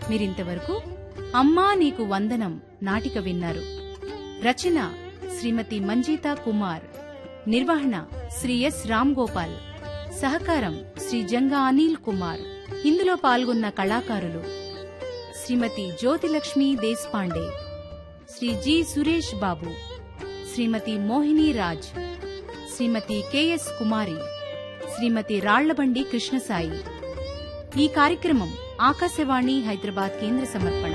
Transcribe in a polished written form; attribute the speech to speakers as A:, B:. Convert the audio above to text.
A: మీరింతవరకు అమ్మా నీకు వందనం నాటిక విన్నారు. రచన శ్రీమతి మంజీతా కుమార్. నిర్వహణ శ్రీ ఎస్ రామ్ గోపాల్. సహకారం శ్రీ జంగా అనిల్ కుమార్. ఇందులో పాల్గొన్న కళాకారులు శ్రీమతి జ్యోతిలక్ష్మి దేశపాండే, శ్రీ జి సురేష్ బాబు, శ్రీమతి మోహిని రాజ్, శ్రీమతి కెఎస్ కుమారి, శ్రీమతి రాళ్లబండి కృష్ణసాయి. ఈ కార్యక్రమం ఆకాశవాణి హైదరాబాద్ కేంద్ర సమర్పణ.